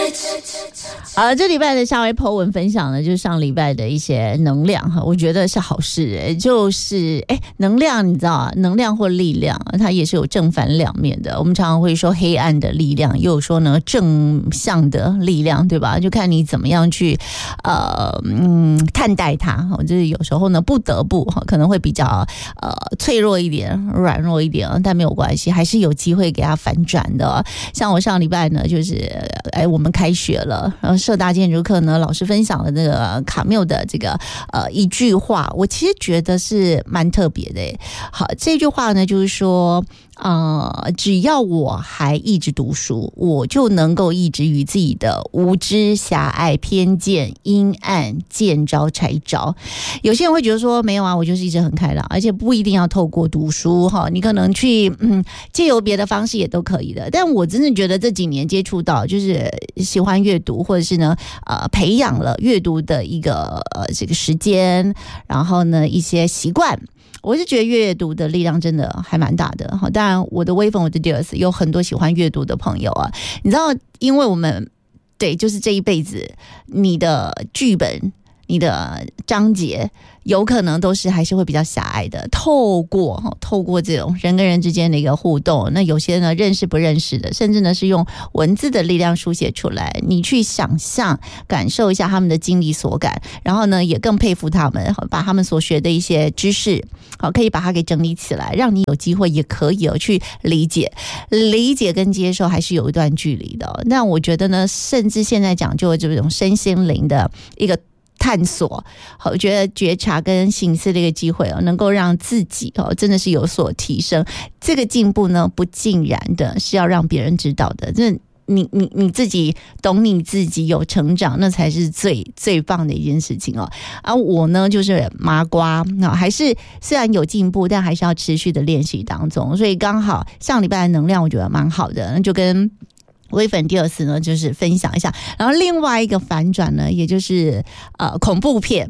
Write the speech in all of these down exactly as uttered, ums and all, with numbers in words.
好，这礼拜的夏威 po 文分享呢，就是上礼拜的一些能量哈，我觉得是好事哎，就是哎，能量你知道啊，能量或力量，它也是有正反两面的。我们常常会说黑暗的力量，又有说呢正向的力量，对吧？就看你怎么样去呃嗯看待它。就是有时候呢，不得不可能会比较呃脆弱一点、软弱一点，但没有关系，还是有机会给它反转的。像我上礼拜呢，就是哎我们开学了，然后社大建筑课呢，老师分享了那个卡缪的这个呃一句话，我其实觉得是蛮特别的耶。好，这句话呢就是说呃，只要我还一直读书，我就能够一直与自己的无知、狭隘、偏见、阴暗见招拆招。有些人会觉得说没有啊，我就是一直很开朗，而且不一定要透过读书哈，你可能去嗯借由别的方式也都可以的。但我真的觉得这几年接触到，就是喜欢阅读，或者是呢呃培养了阅读的一个呃这个时间，然后呢一些习惯。我是觉得阅读的力量真的还蛮大的。当然我的微风我的 Dears 有很多喜欢阅读的朋友啊，你知道因为我们对就是这一辈子你的剧本你的章节有可能都是还是会比较狭隘的，透过透过这种人跟人之间的一个互动，那有些呢认识不认识的，甚至呢是用文字的力量书写出来，你去想象感受一下他们的经历所感，然后呢也更佩服他们，把他们所学的一些知识好可以把它给整理起来，让你有机会也可以有去理解理解跟接受还是有一段距离的。那我觉得呢甚至现在讲究这种身心灵的一个探索，我觉得觉察跟省思的一个机会能够让自己真的是有所提升。这个进步呢不尽然的是要让别人知道的，这你你你自己懂你自己有成长，那才是最最棒的一件事情哦。而、啊、我呢就是麻瓜，还是虽然有进步，但还是要持续的练习当中。所以刚好上礼拜的能量我觉得蛮好的，那就跟微粉第二次呢就是分享一下。然后另外一个反转呢，也就是呃恐怖片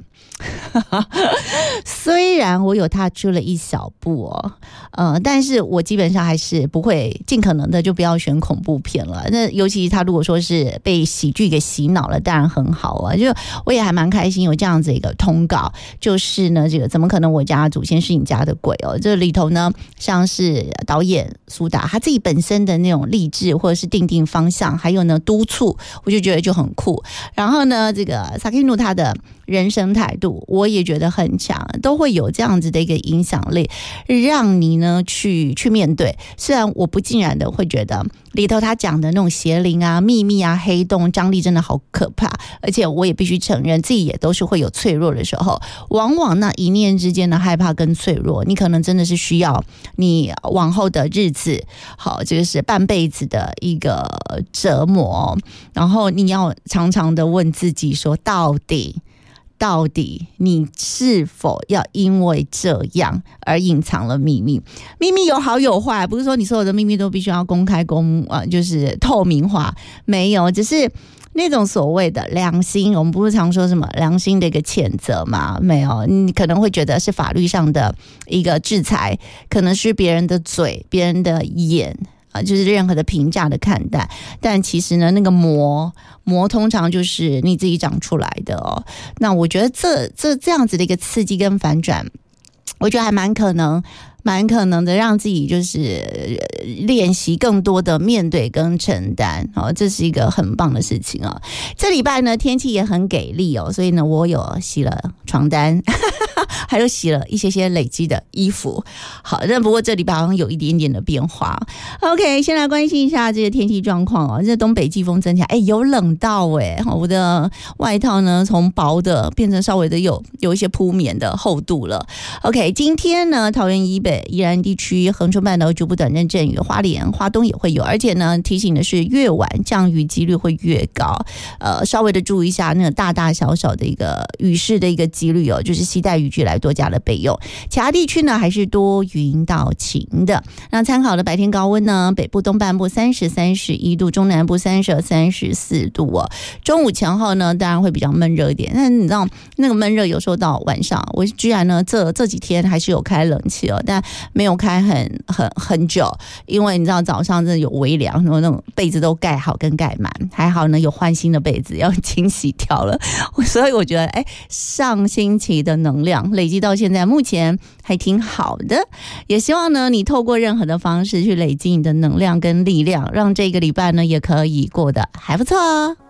虽然我有踏出了一小步哦，呃，但是我基本上还是不会尽可能的就不要选恐怖片了。那尤其他如果说是被喜剧给洗脑了，当然很好啊。就我也还蛮开心有这样子一个通告，就是呢，这个怎么可能我家祖先是你家的鬼哦？这里头呢，像是导演苏打他自己本身的那种励志或者是定定方向，还有呢督促，我就觉得就很酷。然后呢，这个萨基努他的人生态度我也觉得很强，都会有这样子的一个影响力，让你呢去去面对。虽然我不尽然的会觉得里头他讲的那种邪灵啊、秘密啊、黑洞张力真的好可怕，而且我也必须承认自己也都是会有脆弱的时候。往往那一念之间的害怕跟脆弱，你可能真的是需要你往后的日子，好，这个是半辈子的一个折磨。然后你要常常的问自己说，到底到底你是否要因为这样而隐藏了秘密？秘密有好有坏，不是说你所有的秘密都必须要公开公呃，就是透明化，没有，只是那种所谓的良心，我们不是常说什么良心的一个谴责吗？没有，你可能会觉得是法律上的一个制裁，可能是别人的嘴、别人的眼。就是任何的评价的看待，但其实呢，那个膜膜通常就是你自己长出来的哦。那我觉得这这这样子的一个刺激跟反转，我觉得还蛮可能。蛮可能的让自己就是练习更多的面对跟承担哦，这是一个很棒的事情哦。这礼拜呢天气也很给力哦，所以呢我有洗了床单还有洗了一些些累积的衣服。好，但不过这礼拜好像有一点点的变化。 OK， 先来关心一下这个天气状况哦。这东北季风增强，哎，有冷到哎，我的外套呢从薄的变成稍微的有有一些铺棉的厚度了。 OK， 今天呢桃园以北宜兰地区、恒春半岛局部短暂阵雨，花莲、花东也会有，而且呢，提醒的是越晚降雨几率会越高，呃，稍微的注意一下那个大大小小的一个雨势的一个几率哦，就是携带雨具来多加的备用。其他地区呢还是多云到晴的。那参考的白天高温呢，北部东半部三十、三十一度，中南部三十、三十四度哦。中午前后呢，当然会比较闷热一点，但你知道那个闷热有时候到晚上，我居然呢这这几天还是有开冷气哦，但没有开很很很久，因为你知道早上真的有微凉，然后那种被子都盖好跟盖满，还好呢有换新的被子要清洗掉了，所以我觉得哎，上星期的能量累积到现在目前还挺好的，也希望呢你透过任何的方式去累积你的能量跟力量，让这个礼拜呢也可以过得还不错哦。